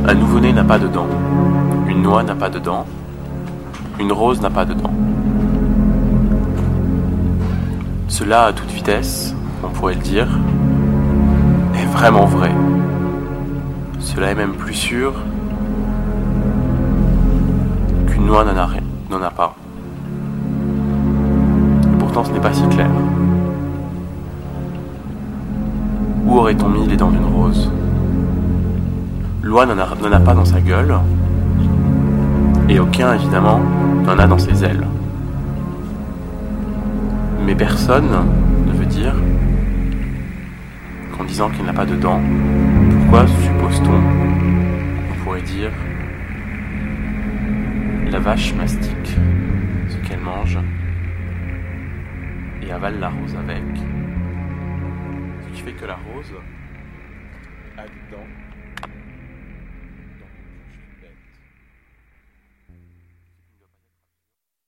Un nouveau-né n'a pas de dents. Une noix n'a pas de dents. Une rose n'a pas de dents. Cela à toute vitesse, on pourrait le dire, est vraiment vrai. Cela est même plus sûr qu'une noix n'en a pas. Et pourtant ce n'est pas si clair. Où aurait-on mis les dents d'une rose ? L'oie n'en a pas dans sa gueule, et aucun, évidemment, n'en a dans ses ailes. Mais personne ne veut dire qu'en disant qu'elle n'a pas de dents, pourquoi suppose-t-on qu'on pourrait dire la vache mastique ce qu'elle mange et avale la rose avec, ce qui fait que la rose a des dents